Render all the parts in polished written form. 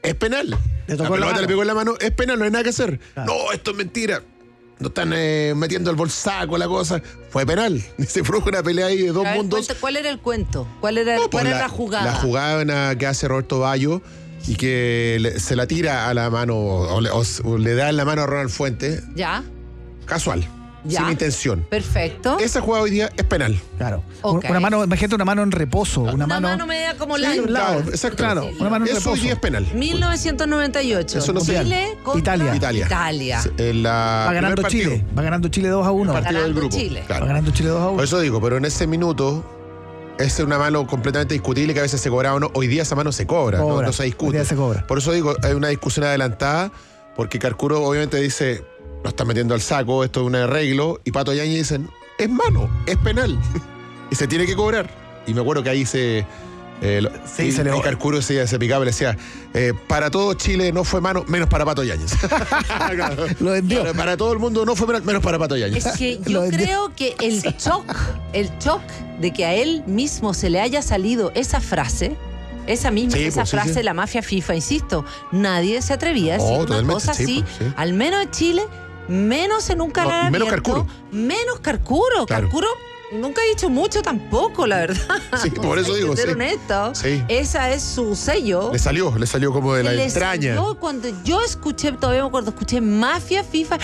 es penal. Le La tocó la pelota mano. le pegó en la mano, es penal, no hay nada que hacer. Claro. No, esto es mentira. No están metiendo el bolsaco, la cosa. Fue penal. Se produjo una pelea ahí de dos A ver, mundos. cuenta, ¿cuál era el cuento? ¿Cuál era No, pues la jugada? La jugada que hace Roberto Bayo y que se la tira a la mano o le da en la mano a Ronald Fuentes. ¿Ya? Casual. Ya. Sin intención. Perfecto. Esa jugada hoy día es penal. Claro. Ok. Una mano, imagínate una mano en reposo. Una mano media como Sí, la un lado, exacto. Claro, una mano en Eso hoy reposo. día es penal. 1998. Eso no sé. Chile contra Italia. Italia. Va ganando Chile. Va ganando Chile 2-1. Partido del Ganando grupo. Chile. Claro. Va ganando Chile 2-1. Por eso digo, pero en ese minuto es una mano completamente discutible que a veces se cobraba o no. Hoy día esa mano se cobra, no se discute. Hoy día se cobra. Por eso digo, hay una discusión adelantada, porque Carcuro obviamente dice, lo está metiendo al saco, esto es un arreglo, y Pato Yañez dicen, es mano, es penal, y se tiene que cobrar. Y me acuerdo que ahí se y Carcuro se picaba y le decía, para todo Chile no fue mano, menos para Pato Yañez. Lo vendió. Para todo el mundo no fue penal, menos para Pato Yañez. Es que yo creo que el shock de que a él mismo se le haya salido esa frase, esa frase de la mafia FIFA, insisto, nadie se atrevía a decir una cosa así, al menos en Chile, menos en un canal menos abierto, Carcuro. menos Carcuro. Claro. Carcuro nunca ha dicho mucho tampoco, la verdad. Sí, por eso digo, Ser sí. honesto, Sí. esa es su sello. Le salió como de la Le entraña. salió cuando yo escuché, todavía me acuerdo, escuché Mafia FIFA.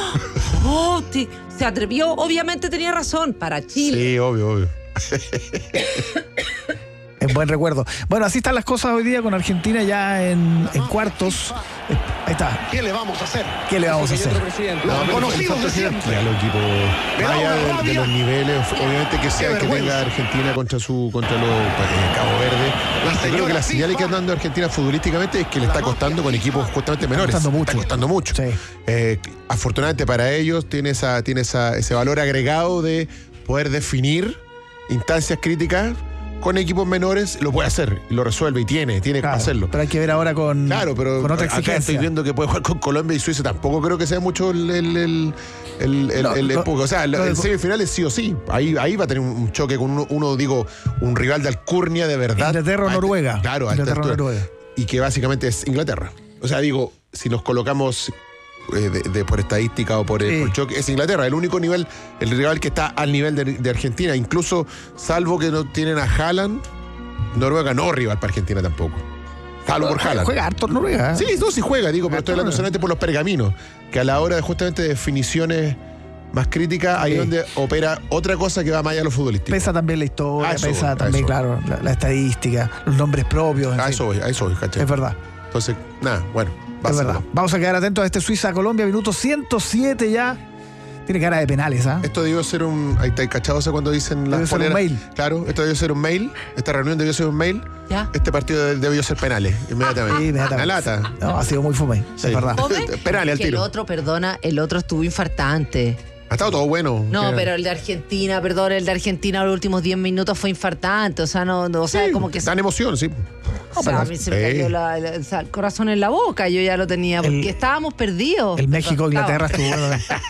Se atrevió, obviamente tenía razón, para Chile. Sí, obvio. En buen recuerdo. Bueno, así están las cosas hoy día con Argentina ya en cuartos. Ahí está. ¿Qué le vamos a hacer? ¿Qué le vamos a hacer? Los conocidos de siempre. Ya los equipos, más allá de los niveles, obviamente que sea que tenga Argentina contra los Cabo Verde. Yo creo que la señal que está dando Argentina futbolísticamente es que le está costando con equipos justamente menores. Está costando mucho. Sí. Afortunadamente para ellos tiene ese valor agregado de poder definir instancias críticas con equipos menores, lo puede hacer, lo resuelve y tiene que hacerlo. Pero hay que ver ahora con otra acá exigencia. estoy viendo que puede jugar con Colombia y Suiza. Tampoco creo que sea mucho el semifinales sí o sí. Ahí va a tener un choque con un rival de alcurnia de verdad. Inglaterra o Noruega. Claro, Noruega. Y que básicamente es Inglaterra. O sea, digo, si nos colocamos por estadística o por choque, es Inglaterra, el único nivel, el rival que está al nivel de Argentina, incluso salvo que no tienen a Haaland, Noruega no rival para Argentina tampoco. Salvo por Haaland. Juega harto Noruega. Sí, juega, pero estoy hablando solamente por los pergaminos, que a la hora de justamente definiciones más críticas, ahí donde opera otra cosa que va más allá de lo futbolístico. Pesa también la historia, eso, claro, la estadística, los nombres propios. A eso voy, ¿cachai? Es verdad. Entonces, nada, bueno. Es verdad. Vamos a quedar atentos a este Suiza-Colombia, minuto 107 ya. Tiene cara de penales, ¿ah? Esto debió ser ahí está cachado, cuando dicen las poleras. Un mail. Claro, esto debió ser un mail. Esta reunión debió ser un mail. ¿Ya? Este partido debió ser penales, inmediatamente. Sí, inmediatamente. La lata. No, ha sido muy fome, Sí. es verdad. Penales al tiro. El otro estuvo infartante. Ha estado todo bueno. No, pero el de Argentina, los últimos 10 minutos fue infartante. O sea, como que... Dan emoción, sí. O sea, a mí se me cayó el corazón en la boca, yo ya lo tenía, porque estábamos perdidos. El México-Inglaterra estuvo bueno.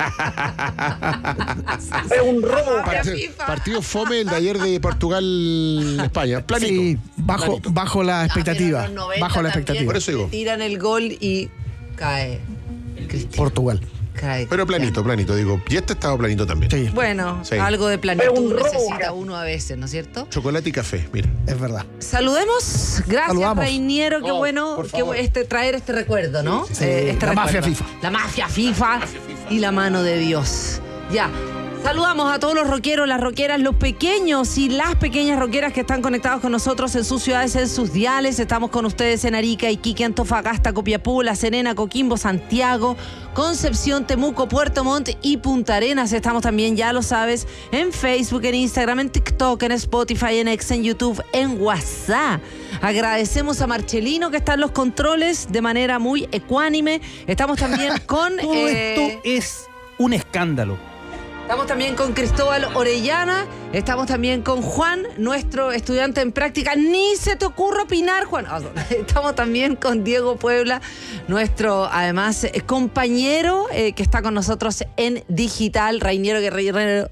Es un robo. Partido fome el de ayer de Portugal-España. Planito. Sí, bajo la expectativa. Bajo la expectativa. Por eso digo. Tiran el gol y cae. Portugal. Cae. Pero planito, digo. Y este estaba planito también. Sí, Bueno, Sí. algo de planitud necesita uno a veces, ¿no es cierto? Chocolate y café, mira. es verdad. Saludemos. Gracias, Saludamos. Reiniero. Qué bueno traer este recuerdo, ¿no? Sí, la mafia FIFA. La mafia FIFA y la mano de Dios. Ya. Saludamos a todos los rockeros, las rockeras, los pequeños y las pequeñas rockeras que están conectados con nosotros en sus ciudades, en sus diales. Estamos con ustedes en Arica, Iquique, Antofagasta, Copiapó, La Serena, Coquimbo, Santiago, Concepción, Temuco, Puerto Montt y Punta Arenas. Estamos también, ya lo sabes, en Facebook, en Instagram, en TikTok, en Spotify, en X, en YouTube, en WhatsApp. Agradecemos a Marcelino que está en los controles de manera muy ecuánime. Estamos también con... Todo esto es un escándalo. Estamos también con Cristóbal Orellana, estamos también con Juan, nuestro estudiante en práctica. Ni se te ocurra opinar, Juan. Estamos también con Diego Puebla, nuestro, además, compañero que está con nosotros en digital, Reiniero Guerrero.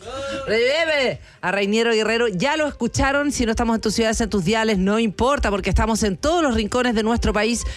A Reiniero Guerrero, ya lo escucharon, si no estamos en tus ciudades, en tus diales, no importa, porque estamos en todos los rincones de nuestro país.